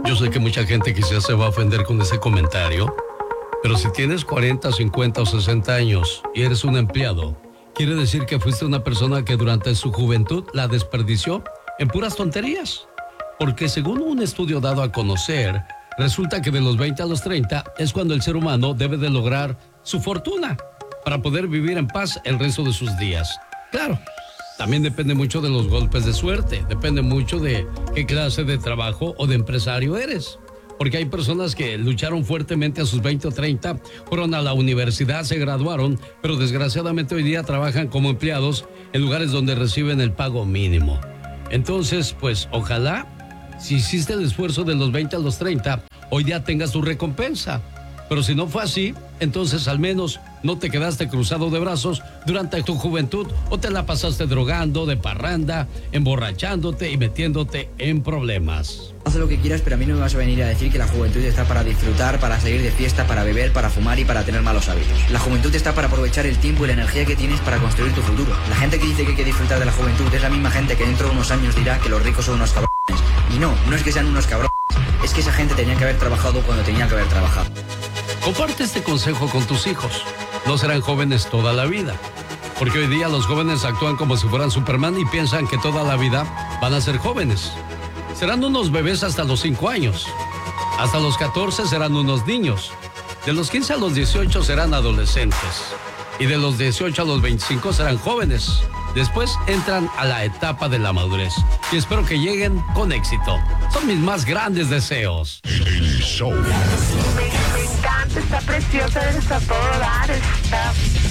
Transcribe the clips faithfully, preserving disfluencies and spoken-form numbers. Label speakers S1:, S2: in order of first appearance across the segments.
S1: Yo sé que mucha gente quizás se va a ofender con ese comentario, pero si tienes cuarenta, cincuenta o sesenta años y eres un empleado, quiere decir que fuiste una persona que durante su juventud la desperdició en puras tonterías. Porque según un estudio dado a conocer, resulta que de los veinte a los treinta es cuando el ser humano debe de lograr su fortuna para poder vivir en paz el resto de sus días. Claro, también depende mucho de los golpes de suerte, depende mucho de qué clase de trabajo o de empresario eres. Porque hay personas que lucharon fuertemente a sus veinte o treinta, fueron a la universidad, se graduaron, pero desgraciadamente hoy día trabajan como empleados en lugares donde reciben el pago mínimo. Entonces, pues, ojalá, si hiciste el esfuerzo de los veinte a los treinta, hoy día tengas tu recompensa. Pero si no fue así, entonces al menos no te quedaste cruzado de brazos durante tu juventud o te la pasaste drogando, de parranda, emborrachándote y metiéndote en problemas.
S2: Haz lo que quieras, pero a mí no me vas a venir a decir que la juventud está para disfrutar, para salir de fiesta, para beber, para fumar y para tener malos hábitos. La juventud está para aprovechar el tiempo y la energía que tienes para construir tu futuro. La gente que dice que hay que disfrutar de la juventud es la misma gente que dentro de unos años dirá que los ricos son unos cabrones. Y no, no es que sean unos cabrones, es que esa gente tenía que haber trabajado cuando tenía que haber trabajado.
S1: Comparte este consejo con tus hijos. No serán jóvenes toda la vida. Porque hoy día los jóvenes actúan como si fueran Superman y piensan que toda la vida van a ser jóvenes. Serán unos bebés hasta los cinco años. Hasta los catorce serán unos niños. De los quince a los dieciocho serán adolescentes. Y de los dieciocho a los veinticinco serán jóvenes. Después entran a la etapa de la madurez. Y espero que lleguen con éxito. Son mis más grandes deseos.
S3: El show.
S4: Me, me encanta, está preciosa, está a todo dar, está...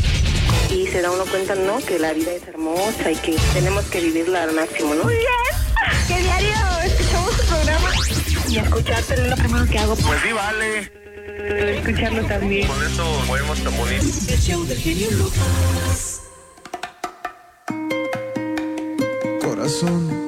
S4: Y se da uno cuenta, ¿no? Que la vida es hermosa y que tenemos que vivirla al máximo, ¿no? Muy bien, que diario escuchamos tu programa y escucharte es lo primero que hago.
S5: Pues sí, vale.
S4: Escucharlo también.
S5: Con eso podemos tan bonito.
S6: El show del genio Lucas.
S7: Corazón,